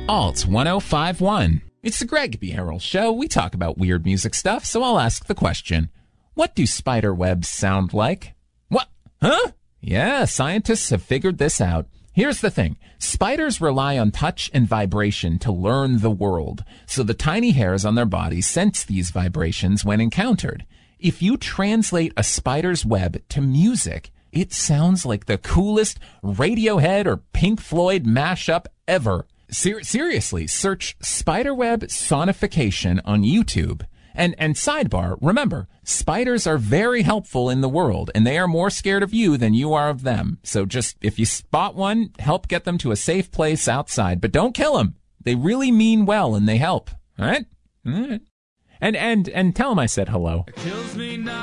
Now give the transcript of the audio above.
Alt 1051. It's the Greg B. Harrell Show. We talk about weird music stuff, so I'll ask the question. What do spider webs sound like? What? Huh? Yeah, scientists have figured this out. Here's the thing. Spiders rely on touch and vibration to learn the world, so the tiny hairs on their bodies sense these vibrations when encountered. If you translate a spider's web to music, it sounds like the coolest Radiohead or Pink Floyd mashup ever. Seriously, search spiderweb sonification on YouTube. And sidebar, remember, spiders are very helpful in the world, and they are more scared of you than you are of them. So just, if you spot one, help get them to a safe place outside. But don't kill them. They really mean well, and they help. All right? All right. And tell them I said hello.